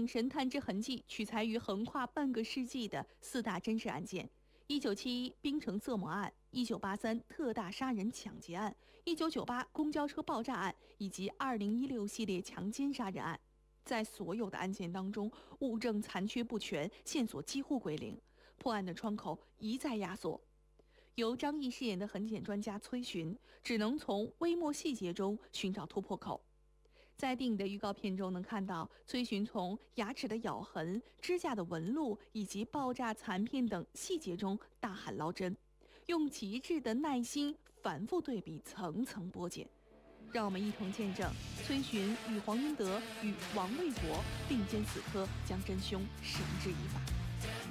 影《神探之痕迹》取材于横跨半个世纪的4大真实案件：1971槟城色魔案、1983特大杀人抢劫案、1998公交车爆炸案以及2016系列强奸杀人案。在所有的案件当中，物证残缺不全，线索几乎归零，破案的窗口一再压缩。由张译饰演的痕检专家崔寻，只能从微末细节中寻找突破口。在电影的预告片中能看到崔寻从牙齿的咬痕、指甲的纹路以及爆炸残片等细节中大喊捞针，用极致的耐心反复对比，层层剥茧。让我们一同见证崔寻与黄英德与王卫国并肩死磕，将真凶绳之以法。